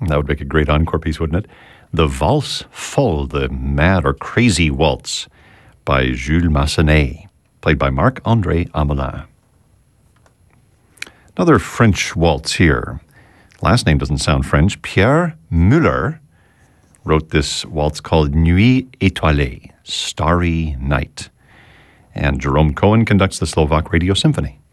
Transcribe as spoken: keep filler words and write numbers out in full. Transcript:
That would make a great encore piece, wouldn't it? The Valse Folle, the Mad or Crazy Waltz by Jules Massenet, played by Marc-André Amelin. Another French waltz here. Last name doesn't sound French. Pierre Muller wrote this waltz called Nuit Étoilée, Starry Night. And Jerome Cohen conducts the Slovak Radio Symphony.